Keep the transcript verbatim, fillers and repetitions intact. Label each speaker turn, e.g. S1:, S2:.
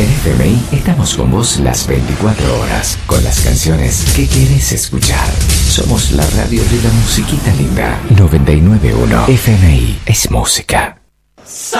S1: En F M I estamos con vos las veinticuatro horas, con las canciones que querés escuchar. Somos la radio de la musiquita linda. noventa y nueve punto uno F M I es música.
S2: So